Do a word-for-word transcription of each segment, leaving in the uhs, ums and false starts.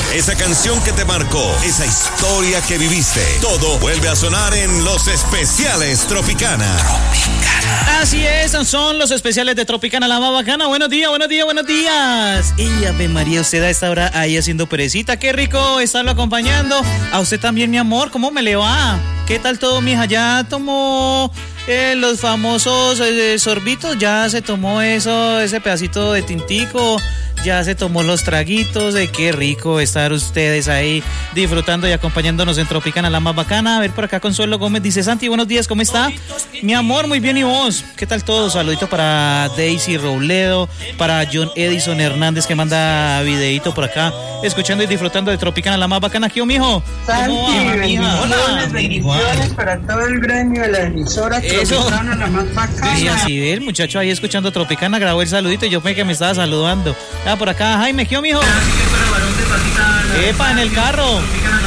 esa canción que te marcó, esa historia que viviste, todo vuelve a sonar en Los Especiales Tropicana. Tropicana. Así es, son los especiales de Tropicana, la más bacana. Buenos días, buenos días, buenos días. Y Ave María, usted a esta hora ahí haciendo perecita. Qué rico estarlo acompañando. A usted también, mi amor, ¿cómo me le va? ¿Qué tal todo, mija? ¿Ya tomó eh, los famosos eh, sorbitos? ¿Ya se tomó eso, ese pedacito de tintico? ¿Ya se tomó los traguitos? Eh, qué rico estar ustedes ahí disfrutando y acompañándonos en Tropicana, la más bacana. A ver, por acá Consuelo Gómez dice: Santi, buenos días, ¿cómo está? Mi amor, muy bien, ¿y vos? ¿Qué tal todo? Saludito para Daisy Robledo, para John Edison Hernández, que manda videito por acá, escuchando y disfrutando de Tropicana, la más bacana. ¿Qué, mijo? Santi, bendiciones, bendiciones para todo el gremio de la emisora Tropicana, la más bacana. Sí, así ve, el muchacho ahí escuchando Tropicana, grabó el saludito y yo pensé que me estaba saludando. Ah, por acá, Jaime, ¿qué, mijo? Epa, en el carro.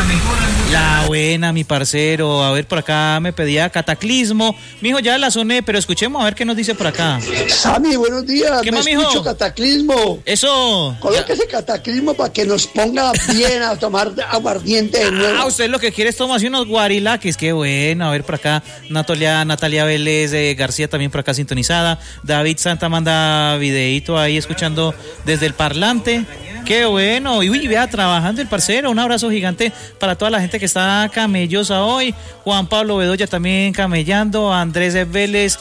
La buena, mi parcero. A ver, por acá me pedía Cataclismo. Mijo, ya la soné, pero escuchemos a ver qué nos dice por acá. Sammy, buenos días. ¿Qué me más, escucho mijo? Cataclismo. Eso. Coloque ese Cataclismo para que nos ponga bien a tomar aguardiente de nuevo. Ah, usted lo que quiere es tomarse unos guarilaques. Qué bueno. A ver, por acá, Natalia, Natalia Vélez eh, García también por acá sintonizada. David Santa manda videíto ahí escuchando desde el parlante. Qué bueno. Y uy, vea, trabajando el parcero. Un abrazo gigante para toda la gente que está camellosa hoy. Juan Pablo Bedoya también camellando. Andrés Vélez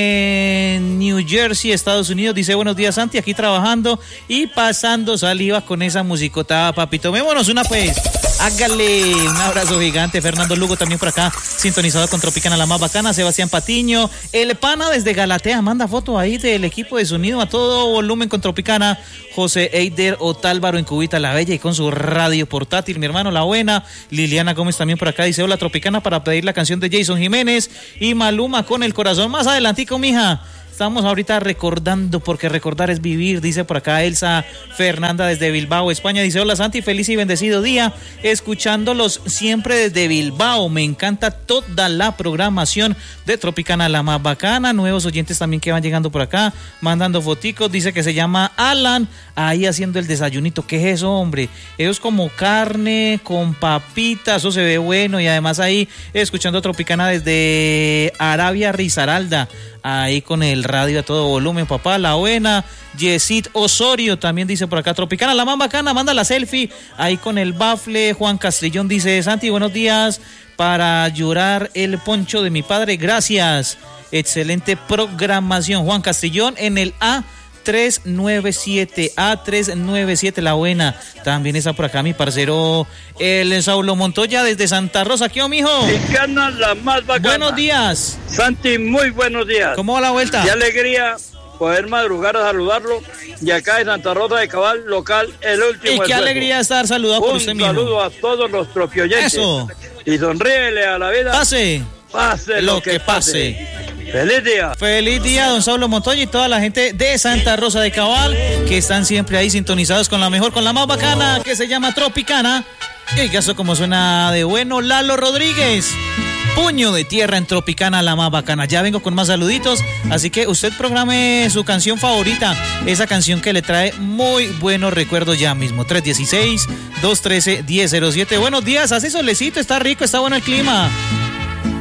en New Jersey, Estados Unidos, dice: buenos días, Santi, aquí trabajando y pasando saliva con esa musicota, papi. Tomémonos una, pues. Hágale un abrazo gigante. Fernando Lugo también por acá, sintonizado con Tropicana, la más bacana. Sebastián Patiño, el pana desde Galatea, manda foto ahí del equipo de sonido a todo volumen con Tropicana. José Eider Otálvaro en Cubita la Bella y con su radio portátil, mi hermano, la buena. Liliana Gómez también por acá dice: hola, Tropicana, para pedir la canción de Jason Jiménez y Maluma, Con el Corazón. Más adelantico, mija. Estamos ahorita recordando, porque recordar es vivir, dice por acá Elsa Fernanda desde Bilbao, España. Dice: hola, Santi, feliz y bendecido día, escuchándolos siempre desde Bilbao. Me encanta toda la programación de Tropicana, la más bacana. Nuevos oyentes también que van llegando por acá, mandando foticos. Dice que se llama Alan, ahí haciendo el desayunito. ¿Qué es eso, hombre? Eso es como carne con papitas, eso se ve bueno. Y además ahí escuchando Tropicana desde Arabia Risaralda, ahí con el radio a todo volumen, papá, la buena. Yesid Osorio también dice por acá: Tropicana, la más bacana, manda la selfie ahí con el bafle. Juan Castrillón dice: Santi, buenos días, para llorar el poncho de mi padre, gracias, excelente programación. Juan Castrillón en el A tres nueve siete, A tres nueve siete, la buena. También está por acá mi parcero el Saulo Montoya desde Santa Rosa. ¿Qué, mijo? Tropicana, la más bacana. Buenos días, Santi, muy buenos días. ¿cómo va la vuelta? Qué alegría poder madrugar a saludarlo. Y acá de Santa Rosa de Cabal, local, el último. Y qué alegría estar saludado por usted mismo. Un saludo a todos los tropioyentes. Eso. Y sonríele a la vida. Pase. Pase lo lo que, que pase. pase. Feliz día. Feliz día, don Saulo Montoya y toda la gente de Santa Rosa de Cabal, que están siempre ahí sintonizados con la mejor, con la más bacana, que se llama Tropicana. Y el caso como suena de bueno, Lalo Rodríguez. Puño de tierra en Tropicana, la más bacana. Ya vengo con más saluditos, así que usted programe su canción favorita, esa canción que le trae muy buenos recuerdos ya mismo. tres uno seis, dos uno tres, uno cero cero siete. Buenos días, hace solecito, está rico, está bueno el clima.